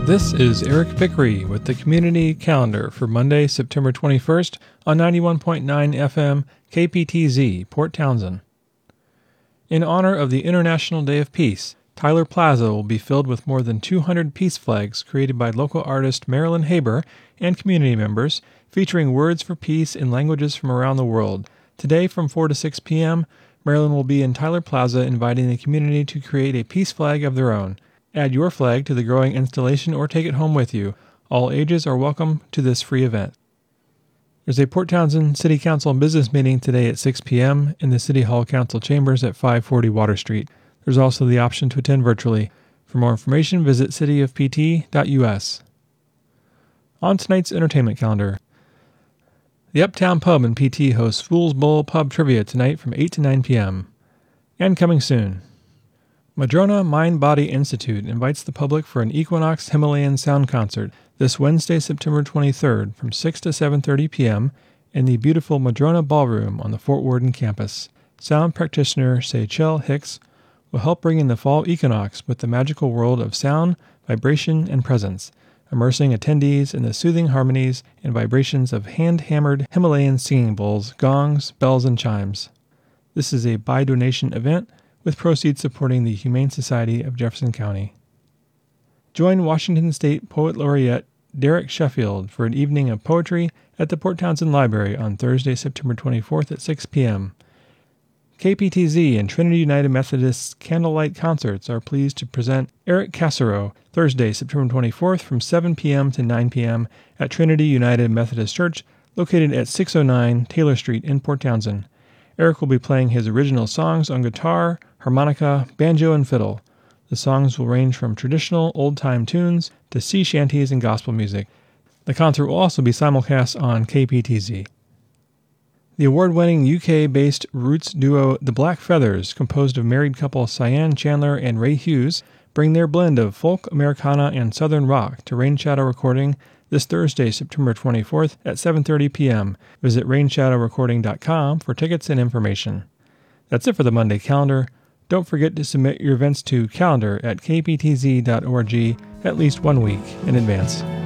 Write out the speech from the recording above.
This is Eric Vickery with the Community Calendar for Monday, September 21st on 91.9 FM KPTZ, Port Townsend. In honor of the International Day of Peace, Tyler Plaza will be filled with more than 200 peace flags created by local artist Marilyn Haber and community members, featuring words for peace in languages from around the world. Today from 4 to 6 p.m., Marilyn will be in Tyler Plaza inviting the community to create a peace flag of their own. Add your flag to the growing installation or take it home with you. All ages are welcome to this free event. There's a Port Townsend City Council business meeting today at 6 p.m. in the City Hall Council Chambers at 540 Water Street. There's also the option to attend virtually. For more information, visit cityofpt.us. On tonight's entertainment calendar, the Uptown Pub in PT hosts Fool's Bowl Pub Trivia tonight from 8 to 9 p.m. And coming soon, Madrona Mind Body Institute invites the public for an Equinox Himalayan sound concert this Wednesday, September 23rd from 6 to 7:30 p.m. in the beautiful Madrona Ballroom on the Fort Worden campus. Sound practitioner Seychelle Hicks will help bring in the fall equinox with the magical world of sound, vibration, and presence, immersing attendees in the soothing harmonies and vibrations of hand-hammered Himalayan singing bowls, gongs, bells, and chimes. This is a by-donation event with proceeds supporting the Humane Society of Jefferson County. Join Washington State Poet Laureate Derek Sheffield for an evening of poetry at the Port Townsend Library on Thursday, September 24th at 6 p.m. KPTZ and Trinity United Methodist's Candlelight Concerts are pleased to present Eric Cassereau Thursday, September 24th from 7 p.m. to 9 p.m. at Trinity United Methodist Church, located at 609 Taylor Street in Port Townsend. Eric will be playing his original songs on guitar, harmonica, banjo, and fiddle. The songs will range from traditional old-time tunes to sea shanties and gospel music. The concert will also be simulcast on KPTZ. The award-winning UK-based roots duo The Black Feathers, composed of married couple Cyan Chandler and Ray Hughes, bring their blend of folk, Americana, and Southern rock to Rain Shadow Recording this Thursday, September 24th at 7:30 p.m. Visit rainshadowrecording.com for tickets and information. That's it for the Monday calendar. Don't forget to submit your events to calendar@kptz.org at least 1 week in advance.